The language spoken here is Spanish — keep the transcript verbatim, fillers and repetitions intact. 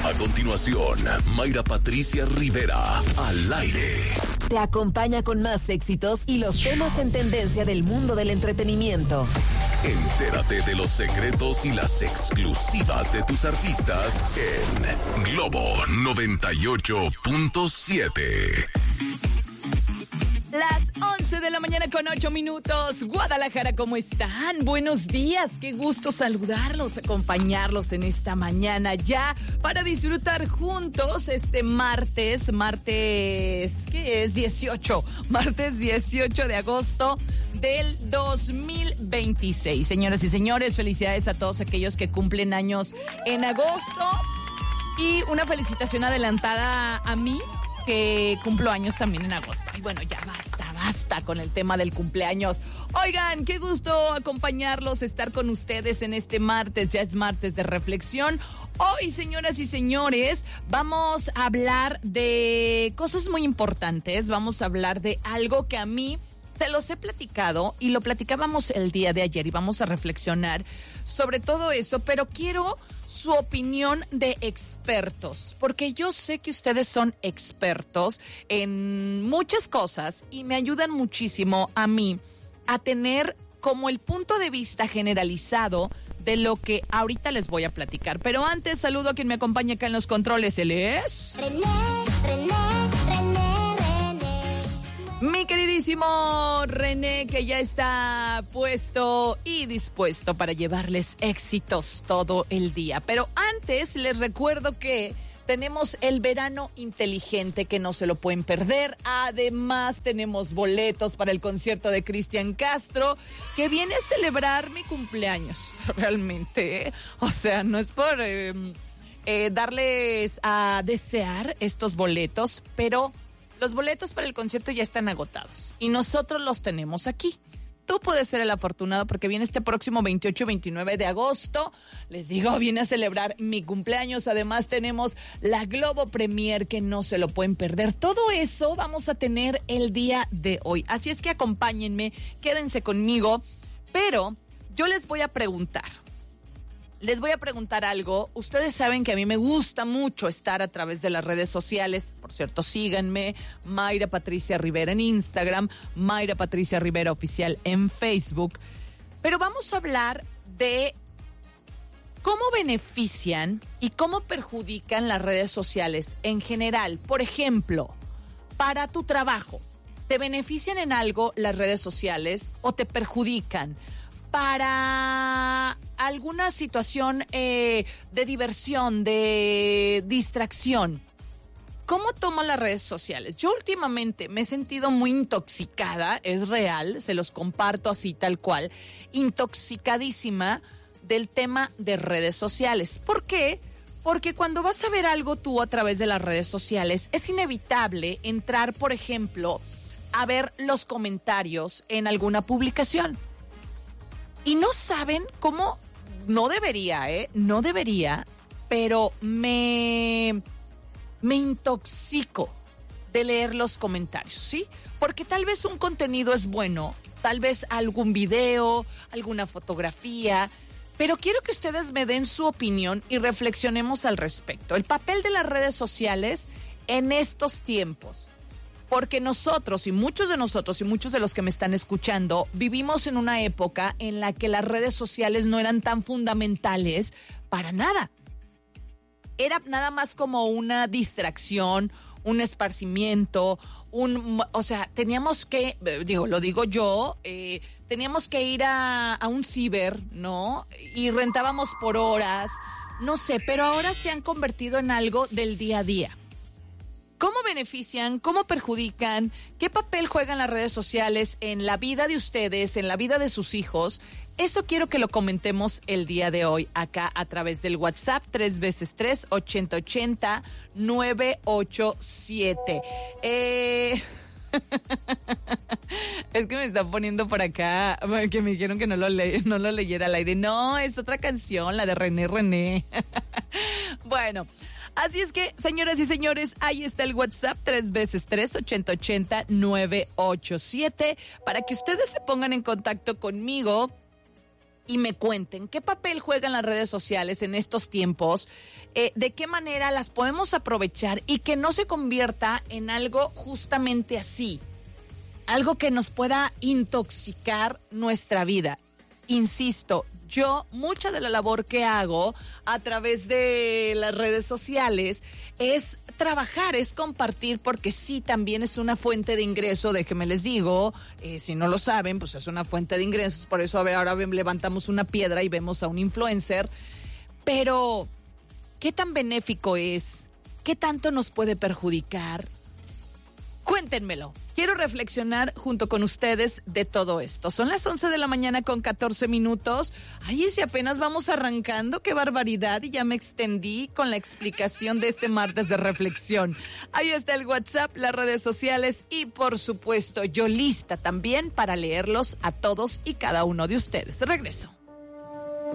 A continuación, Mayra Patricia Rivera, al aire. Te acompaña con más éxitos y los temas en tendencia del mundo del entretenimiento. Entérate de los secretos y las exclusivas de tus artistas en Globo noventa y ocho punto siete. Las once de la mañana con ocho minutos. Guadalajara, ¿cómo están? Buenos días, qué gusto saludarlos, acompañarlos en esta mañana ya para disfrutar juntos este martes, martes, ¿qué es? dieciocho, martes dieciocho de agosto del dos mil veintiséis. Señoras y señores, felicidades a todos aquellos que cumplen años en agosto y una felicitación adelantada a mí, que cumplo años también en agosto. Y bueno, ya basta, basta con el tema del cumpleaños. Oigan, qué gusto acompañarlos, estar con ustedes en este martes. Ya es martes de reflexión. Hoy, señoras y señores, vamos a hablar de cosas muy importantes. Vamos a hablar de algo que a mí se los he platicado y lo platicábamos el día de ayer y vamos a reflexionar sobre todo eso, pero quiero su opinión de expertos, porque yo sé que ustedes son expertos en muchas cosas y me ayudan muchísimo a mí a tener como el punto de vista generalizado de lo que ahorita les voy a platicar. Pero antes, saludo a quien me acompaña acá en los controles. Él es René, René, René. mi queridísimo René, que ya está puesto y dispuesto para llevarles éxitos todo el día. Pero antes les recuerdo que tenemos el verano inteligente, que no se lo pueden perder. Además, tenemos boletos para el concierto de Cristian Castro, que viene a celebrar mi cumpleaños, realmente, ¿eh? O sea, no es por eh, eh, darles a desear estos boletos, pero los boletos para el concierto ya están agotados y nosotros los tenemos aquí. Tú puedes ser el afortunado porque viene este próximo veintiocho y veintinueve de agosto. Les digo, viene a celebrar mi cumpleaños. Además tenemos la Globo Premier, que no se lo pueden perder. Todo eso vamos a tener el día de hoy. Así es que acompáñenme, quédense conmigo. Pero yo les voy a preguntar. Les voy a preguntar algo. Ustedes saben que a mí me gusta mucho estar a través de las redes sociales. Por cierto, síganme, Mayra Patricia Rivera en Instagram, Mayra Patricia Rivera Oficial en Facebook. Pero vamos a hablar de cómo benefician y cómo perjudican las redes sociales en general. Por ejemplo, para tu trabajo, ¿te benefician en algo las redes sociales o te perjudican? Para alguna situación eh, de diversión, de distracción, ¿cómo tomo las redes sociales? Yo últimamente me he sentido muy intoxicada, es real, se los comparto así tal cual, intoxicadísima del tema de redes sociales. ¿Por qué? Porque cuando vas a ver algo tú a través de las redes sociales, es inevitable entrar, por ejemplo, a ver los comentarios en alguna publicación. Y no saben cómo, no debería, ¿eh? No debería, pero me, me intoxico de leer los comentarios, ¿sí? Porque tal vez un contenido es bueno, tal vez algún video, alguna fotografía, pero quiero que ustedes me den su opinión y reflexionemos al respecto. El papel de las redes sociales en estos tiempos. Porque nosotros y muchos de nosotros y muchos de los que me están escuchando vivimos en una época en la que las redes sociales no eran tan fundamentales para nada. Era nada más como una distracción, un esparcimiento, un, o sea, teníamos que, digo, lo digo yo, eh, teníamos que ir a, a un ciber, ¿no? Y rentábamos por horas, no sé, pero ahora se han convertido en algo del día a día. ¿Cómo benefician? ¿Cómo perjudican? ¿Qué papel juegan las redes sociales en la vida de ustedes, en la vida de sus hijos? Eso quiero que lo comentemos el día de hoy acá a través del WhatsApp tres veces tres, ochenta ochenta, nueve ocho siete. Eh... Es que me están poniendo por acá que me dijeron que no lo, le, no lo leyera al aire. No, es otra canción, la de René René. Bueno, así es que, señoras y señores, ahí está el WhatsApp tres veces tres, ochenta ochenta, nueve ocho siete para que ustedes se pongan en contacto conmigo y me cuenten qué papel juegan las redes sociales en estos tiempos, eh, de qué manera las podemos aprovechar y que no se convierta en algo justamente así, algo que nos pueda intoxicar nuestra vida. Insisto, yo mucha de la labor que hago a través de las redes sociales es trabajar, es compartir, porque sí, también es una fuente de ingreso, déjenme les digo, eh, si no lo saben, pues es una fuente de ingresos, por eso a ver, ahora levantamos una piedra y vemos a un influencer, pero ¿qué tan benéfico es? ¿Qué tanto nos puede perjudicar? Cuéntenmelo. Quiero reflexionar junto con ustedes de todo esto. Son las once de la mañana con catorce minutos. Ay, y si apenas vamos arrancando, qué barbaridad. Y ya me extendí con la explicación de este martes de reflexión. Ahí está el WhatsApp, las redes sociales y, por supuesto, yo lista también para leerlos a todos y cada uno de ustedes. Regreso.